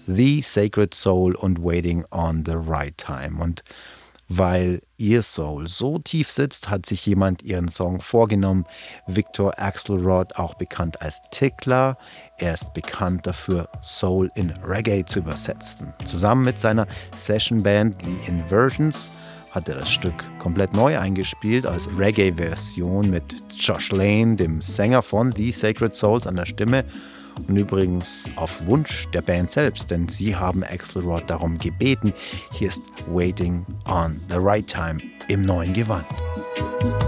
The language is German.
The Sacred Soul und Waiting on the Right Time. Und weil ihr Soul so tief sitzt, hat sich jemand ihren Song vorgenommen. Victor Axelrod, auch bekannt als Tickler. Er ist bekannt dafür, Soul in Reggae zu übersetzen. Zusammen mit seiner Sessionband, die Inversions, hat er das Stück komplett neu eingespielt als Reggae-Version mit Josh Lane, dem Sänger von The Sacred Souls, an der Stimme. Und übrigens auf Wunsch der Band selbst, denn sie haben Axelrod darum gebeten. Hier ist Waiting on the Right Time im neuen Gewand.